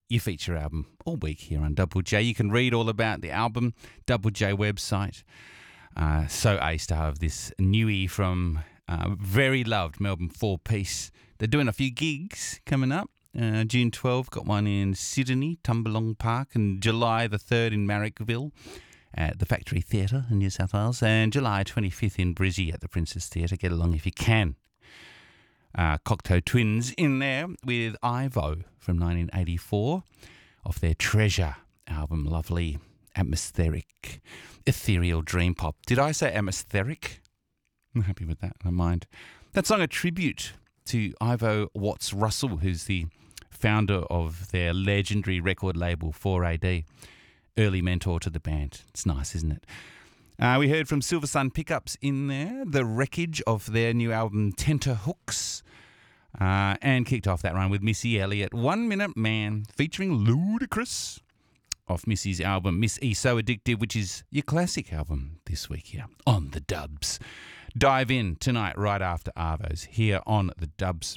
your feature album all week here on Double J. You can read all about the album, Double J website. So A-star of this newie from very loved Melbourne four-piece. They're doing a few gigs coming up. June 12, got one in Sydney, Tumbalong Park, and July the 3rd in Marrickville at the Factory Theatre in New South Wales, and July 25th in Brizzy at the Princess Theatre. Get along if you can. Cocteau Twins in there with Ivo from 1984 off their Treasure album. Lovely, atmospheric, ethereal dream pop. Did I say atmospheric? I'm happy with that. I don't mind. That song a tribute to Ivo Watts Russell, who's the founder of their legendary record label 4AD, early mentor to the band. It's nice, isn't it? We heard from Silver Sun Pickups in there, the wreckage of their new album Tenterhooks, and kicked off that run with Missy Elliott, 1 Minute Man, featuring Ludacris, off Missy's album Miss E So Addictive, which is your classic album this week here on The Dubs. Dive in tonight right after Arvo's here on The Dubs.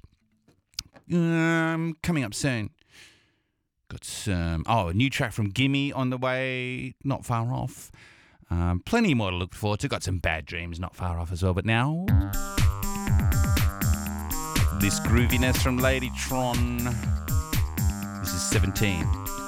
Coming up soon. Got some, a new track from Gimme on the way, not far off. Plenty more to look forward to. Got some Bad Dreams not far off as well. But now, this grooviness from Lady Tron. This is 17.